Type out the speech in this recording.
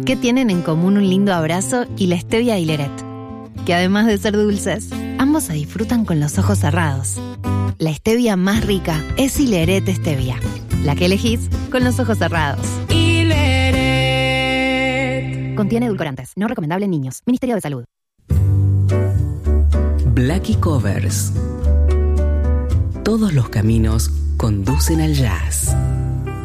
¿Qué tienen en común un lindo abrazo y la stevia y Leret? Que además de ser dulces, ambos se disfrutan con los ojos cerrados. La stevia más rica es Hileret Stevia, la que elegís con los ojos cerrados. Hileret. Contiene edulcorantes, no recomendable en niños. Ministerio de Salud. Blackie Covers. Todos los caminos conducen al jazz.